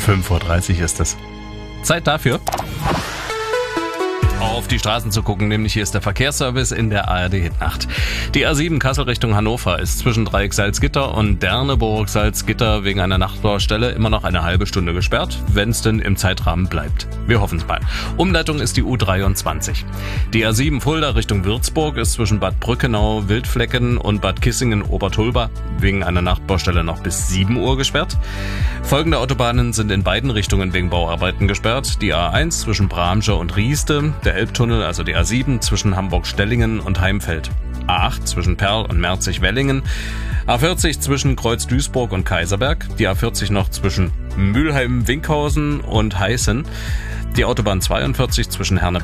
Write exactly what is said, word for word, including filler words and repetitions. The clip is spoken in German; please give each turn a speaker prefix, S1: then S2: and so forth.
S1: fünf Uhr dreißig ist es. Zeit dafür, auf die Straßen zu gucken, nämlich hier ist der Verkehrsservice in der A R D-Hitnacht. Die A sieben Kassel Richtung Hannover ist zwischen Dreieck Salzgitter und Derneburg Salzgitter wegen einer Nachtbaustelle immer noch eine halbe Stunde gesperrt, wenn es denn im Zeitrahmen bleibt. Wir hoffen es mal. Umleitung ist die U dreiundzwanzig. Die A sieben Fulda Richtung Würzburg ist zwischen Bad Brückenau, Wildflecken und Bad Kissingen-Obertulba wegen einer Nachtbaustelle noch bis sieben Uhr gesperrt. Folgende Autobahnen sind in beiden Richtungen wegen Bauarbeiten gesperrt. Die A eins zwischen Bramsche und Rieste, der Elbtunnel, also die A sieben zwischen Hamburg-Stellingen und Heimfeld, A acht zwischen Perl und Merzig-Wellingen, A vierzig zwischen Kreuz-Duisburg und Kaiserberg, die A vierzig noch zwischen Mülheim-Winkhausen und Heißen, die Autobahn zweiundvierzig zwischen Herne